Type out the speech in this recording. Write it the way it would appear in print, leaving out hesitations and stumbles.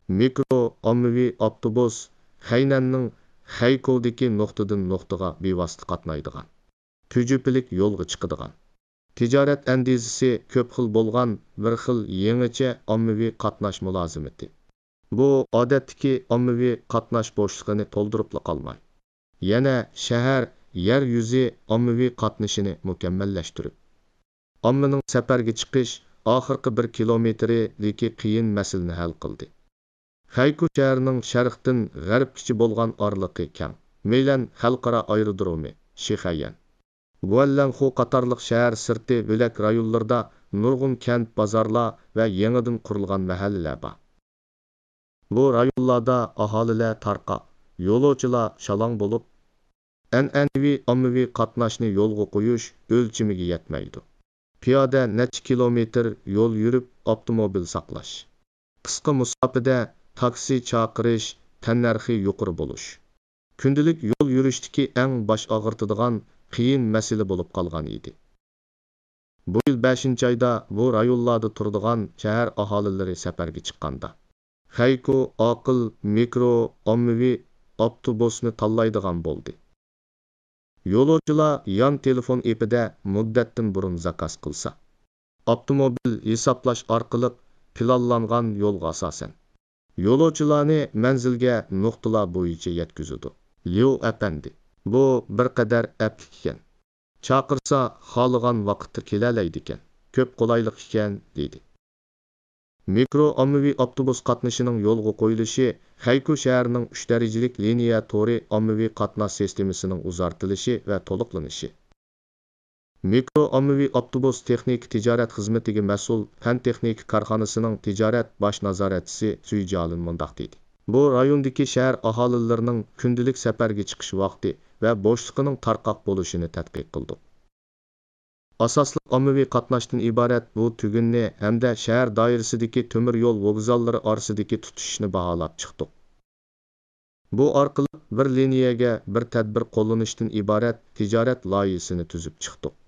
Mikro ommaviy avtobus Xaynanning Xaykovdagi nuqtadan nuqtaga bevosita qatnaydigan, tüjüpilik yo'lga chiqadigan. Tijorat andizisi ko'p xil bo'lgan bir xil yangicha ommaviy qatnash mulozimati. Bu odatdagi ommaviy qatnash bo'shlig'ini to'ldirib qolmay, yana shahar yer yuzi ommaviy qatnashini mukammallashtirib, ommaning safarga chiqish oxirgi 1 kilometridagi qiyin masalani hal qildi. Xayku shahrining sharqdan g'arbgacha bo'lgan orliqi keng, Meylan xalqaro aerodromi, Shixayan, Guallanxu qatorliq shahar sirti bo'lak rayonlarda nurg'un kent bozorlar va yangidan qurilgan mahallalar bor. Bu rayonlarda aholilar tarqab, yo'lovchilar shalong bo'lib, an'anaviy ommaviy qatnashni yo'lga qo'yish o'lchimiga yetmaydi. Piyoda necha kilometr yo'l yurib avtomobil saqlash, qisqa musofada taksi chaqirish tannarxi yuqori bo'lish, kundalik yo'l yurishdagi eng bosh og'ritadigan qiyin masala bo'lib qolgan edi. Bu yil 5-oyda bu rayonlarda turadigan shahar aholilari safarga chiqqanda Xayku aql mikro ommaviy avtobusni tanlaydigan bo'ldi. Yo'lovchilar yon telefon epida muddatdan burun zakaz qilsa, avtomobil hisoblash orqali planlangan yo'lga asosan yo'lovchilarni manzilga nuqtalar bo'yicha yetkazadi. Liu apandi, bu bir qadar aplik ekan. Chaqirsa xohlagan vaqtda kelalaydi ekan. Ko'p qulaylik ekan, dedi. Mikro ommaviy avtobus qatnashining yo'lga qo'yilishi Xayku shahrining 3 darajalik liniya to'ri ommaviy qatnash sistemasining uzartilishi va to'liqlanishi. Mikro ommaviy avtobus texnik tijorat xizmatiga mas'ul fan texnik korxonasining tijorat bosh nazoratchisi Suyjalin mundaq dedi. Bu rayondagi shahar aholilarining kundalik safarga chiqish vaqti va bo'shligining tarqoq bo'lishini tadqiq qildik. Asosli ommaviy qatnashdan iborat bu tugunni hamda shahar doirasidagi temir yo'l vokzallari orasidagi tutishni baholab chiqdik. Bu orqali bir liniyaga bir tadbir qo'llanishdan iborat tijorat loyihasini tuzib chiqdik.